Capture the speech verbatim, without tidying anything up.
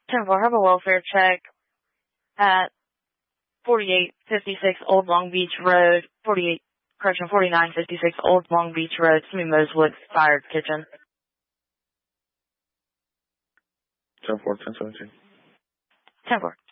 ten four, have a welfare check at forty-eight fifty-six Old Long Beach Road, forty-eight, correction, forty-nine fifty-six Old Long Beach Road, Simi Mosewood Fire Kitchen. ten four, ten seventeen. ten four.